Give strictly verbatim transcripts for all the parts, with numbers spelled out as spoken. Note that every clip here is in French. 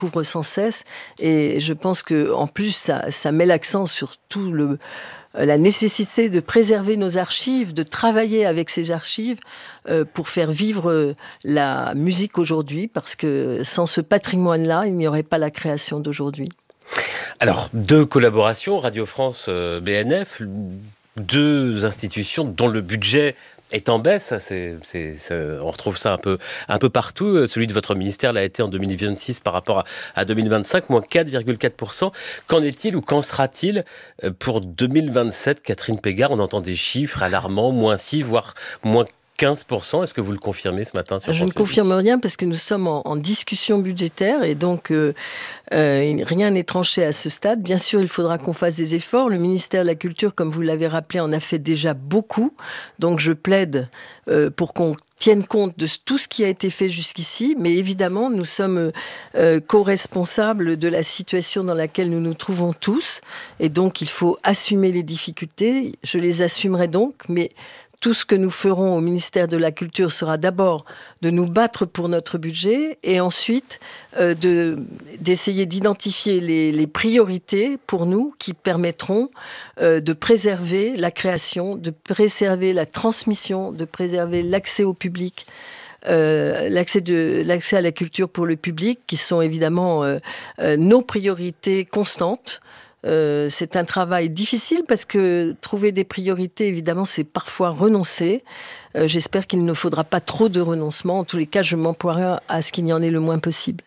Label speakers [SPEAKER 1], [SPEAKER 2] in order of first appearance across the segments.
[SPEAKER 1] découvre sans cesse. Et je pense qu'en plus, ça, ça met l'accent sur tout le... la nécessité de préserver nos archives, de travailler avec ces archives euh, pour faire vivre euh, la musique aujourd'hui, parce que sans ce patrimoine-là, il n'y aurait pas la création d'aujourd'hui.
[SPEAKER 2] Alors, deux collaborations, Radio France, euh, B N F, deux institutions dont le budget est en baisse, c'est, c'est, c'est, on retrouve ça un peu, un peu partout. Celui de votre ministère l'a été en deux mille vingt-six par rapport à, à deux mille vingt-cinq, moins quatre virgule quatre pour cent. Qu'en est-il ou qu'en sera-t-il pour deux mille vingt-sept, Catherine Pégard? On entend des chiffres alarmants, moins six, voire moins quinze pour cent. Est-ce que vous le confirmez ce matin sur
[SPEAKER 1] Je
[SPEAKER 2] France
[SPEAKER 1] ne confirme rien parce que nous sommes en, en discussion budgétaire et donc euh, euh, rien n'est tranché à ce stade. Bien sûr, il faudra qu'on fasse des efforts. Le ministère de la Culture, comme vous l'avez rappelé, en a fait déjà beaucoup. Donc je plaide euh, pour qu'on tienne compte de tout ce qui a été fait jusqu'ici. Mais évidemment, nous sommes euh, co-responsables de la situation dans laquelle nous nous trouvons tous. Et donc, il faut assumer les difficultés. Je les assumerai donc, mais... tout ce que nous ferons au ministère de la Culture sera d'abord de nous battre pour notre budget et ensuite euh, de, d'essayer d'identifier les, les priorités pour nous qui permettront euh, de préserver la création, de préserver la transmission, de préserver l'accès au public. Euh, l'accès, de, l'accès à la culture pour le public, qui sont évidemment euh, euh, nos priorités constantes. Euh, c'est un travail difficile parce que trouver des priorités, évidemment, c'est parfois renoncer. Euh, j'espère qu'il ne faudra pas trop de renoncements. En tous les cas, je m'emploierai à ce qu'il y en ait le moins possible.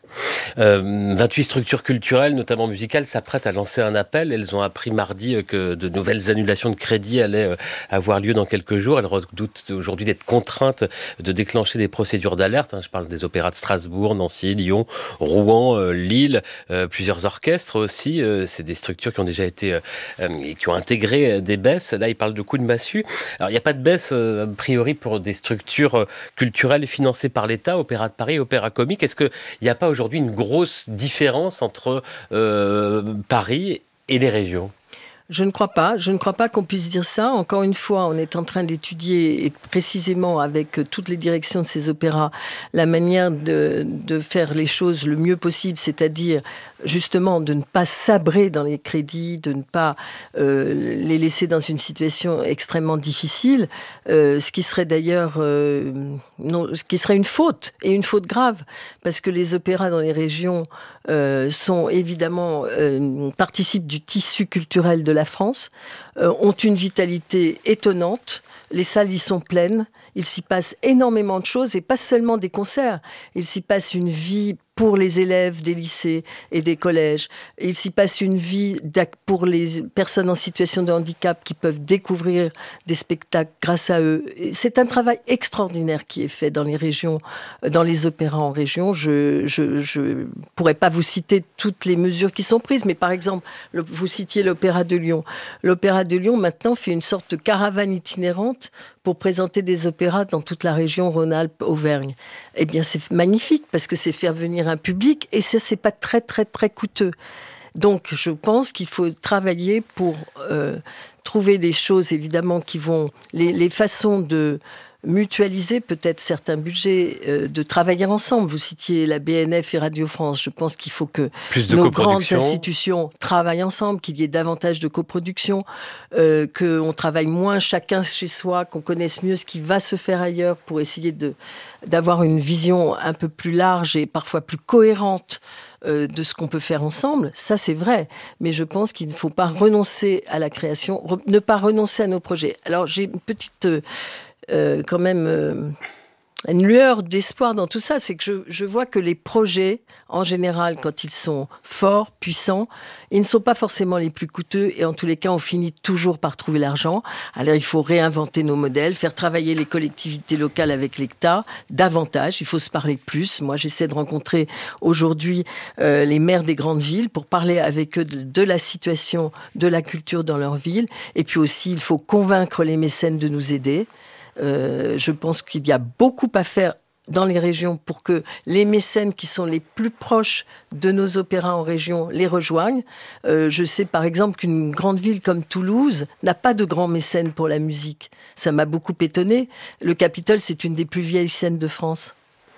[SPEAKER 2] Euh, vingt-huit structures culturelles, notamment musicales, s'apprêtent à lancer un appel. Elles ont appris mardi que de nouvelles annulations de crédits allaient avoir lieu dans quelques jours. Elles redoutent aujourd'hui d'être contraintes de déclencher des procédures d'alerte. Je parle des opéras de Strasbourg, Nancy, Lyon, Rouen, Lille, euh, plusieurs orchestres aussi. C'est des structures qui ont déjà été, euh, qui ont intégré des baisses. Là, ils parlent de coups de massue. Alors, il n'y a pas de baisse, euh, a priori, pour des structures culturelles financées par l'État, Opéra de Paris, Opéra Comique. Est-ce qu'il n'y a pas aujourd'hui une grosse différence entre euh, Paris et les régions?
[SPEAKER 1] Je ne crois pas. Je ne crois pas qu'on puisse dire ça. Encore une fois, on est en train d'étudier, et précisément avec toutes les directions de ces opéras, la manière de, de faire les choses le mieux possible, c'est-à-dire justement de ne pas sabrer dans les crédits, de ne pas euh, les laisser dans une situation extrêmement difficile, euh, ce qui serait d'ailleurs euh, non, ce qui serait une faute, et une faute grave, parce que les opéras dans les régions euh, sont évidemment euh, participent du tissu culturel de la France, euh, ont une vitalité étonnante, les salles y sont pleines, il s'y passe énormément de choses, et pas seulement des concerts, il s'y passe une vie pour les élèves des lycées et des collèges. Il s'y passe une vie pour les personnes en situation de handicap qui peuvent découvrir des spectacles grâce à eux. C'est un travail extraordinaire qui est fait dans les régions, dans les opéras en région. Je je, je pourrais pas vous citer toutes les mesures qui sont prises, mais par exemple, le, vous citiez l'Opéra de Lyon. L'Opéra de Lyon, maintenant, fait une sorte de caravane itinérante pour présenter des opéras dans toute la région Rhône-Alpes-Auvergne. Eh bien, c'est magnifique, parce que c'est faire venir un public, et ça, c'est pas très, très, très coûteux. Donc, je pense qu'il faut travailler pour euh, trouver des choses, évidemment, qui vont... Les, les façons de mutualiser peut-être certains budgets, euh, de travailler ensemble. Vous citiez la B N F et Radio France. Je pense qu'il faut que nos grandes institutions travaillent ensemble, qu'il y ait davantage de coproduction, euh, qu'on travaille moins chacun chez soi, qu'on connaisse mieux ce qui va se faire ailleurs pour essayer de, d'avoir une vision un peu plus large et parfois plus cohérente euh, de ce qu'on peut faire ensemble. Ça, c'est vrai. Mais je pense qu'il ne faut pas renoncer à la création, re- ne pas renoncer à nos projets. Alors, j'ai une petite... Euh, Euh, quand même euh, une lueur d'espoir dans tout ça, c'est que je, je vois que les projets, en général, quand ils sont forts, puissants, ils ne sont pas forcément les plus coûteux, et en tous les cas, on finit toujours par trouver l'argent. Alors, il faut réinventer nos modèles, faire travailler les collectivités locales avec l'État davantage. Il faut se parler plus. Moi, j'essaie de rencontrer aujourd'hui euh, les maires des grandes villes pour parler avec eux de, de la situation de la culture dans leur ville. Et puis aussi, il faut convaincre les mécènes de nous aider. Euh, je pense qu'il y a beaucoup à faire dans les régions pour que les mécènes qui sont les plus proches de nos opéras en région les rejoignent. Euh, je sais par exemple qu'une grande ville comme Toulouse n'a pas de grands mécènes pour la musique. Ça m'a beaucoup étonnée. Le Capitole, c'est une des plus vieilles scènes de France.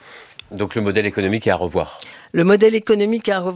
[SPEAKER 2] Donc le modèle économique est à revoir.
[SPEAKER 1] Le modèle économique est à revoir.